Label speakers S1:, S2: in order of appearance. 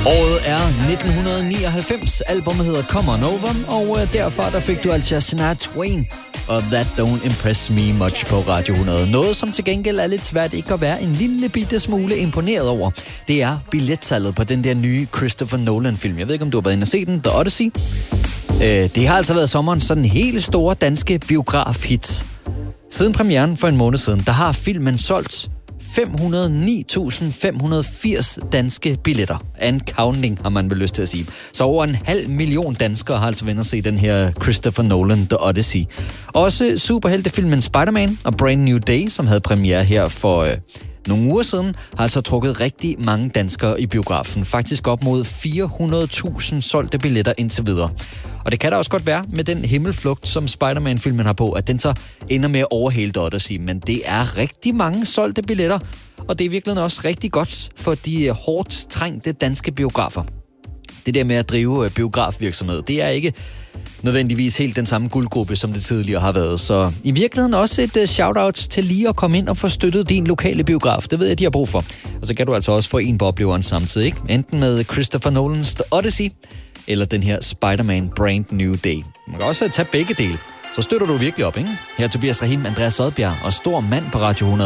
S1: Året er 1999. Albumet hedder Come On Over, og derfra der fik du altså Shania Twain og That Don't Impress Me Much på Radio 100. Noget, som til gengæld er lidt svært ikke at være en lille bitte smule imponeret over. Det er billetsalget på den der nye Christopher Nolan-film. Jeg ved ikke, om du har været inde og set den, The Odyssey. Det har altså været sommerens sådan helt store danske biograf-hit. Siden premieren for en måned siden, der har filmen solgt 509.580 danske billetter. And counting, har man vel lyst til at sige. Så over 500.000 danskere har altså været at se den her Christopher Nolan, The Odyssey. Også superheltefilmen Spider-Man og Brand New Day, som havde premiere her for nogle uger siden, har altså trukket rigtig mange danskere i biografen. Faktisk op mod 400.000 solgte billetter indtil videre. Og det kan da også godt være med den himmelflugt, som Spider-Man-filmen har på, at den så ender med at overhale The Odyssey. Men det er rigtig mange solgte billetter, og det er virkelig også rigtig godt for de hårdt trængte danske biografer. Det der med at drive biografvirksomhed, det er ikke nødvendigvis helt den samme guldgruppe, som det tidligere har været. Så i virkeligheden også et shout-out til lige at komme ind og få støttet din lokale biograf. Det ved jeg, de har brug for. Og så kan du altså også få en på opleveren samtidig, ikke? Enten med Christopher Nolans The Odyssey, eller den her Spider-Man Brand New Day. Man kan også tage begge dele. Så støtter du virkelig op, ikke? Her er Tobias Rahim, Andreas Sodbjerg og Stor Mand på Radio 100.